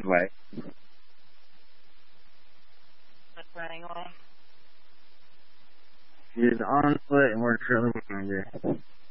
way. What's running away? She's on foot and we're trailing behind her.